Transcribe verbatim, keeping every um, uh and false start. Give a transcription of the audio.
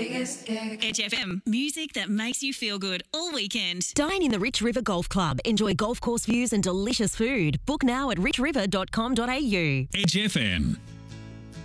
biggest gig. Edge F M, music that makes you feel good all weekend. Dine in the Rich River Golf Club. Enjoy golf course views and delicious food. Book now at rich river dot com dot a u. Edge F M.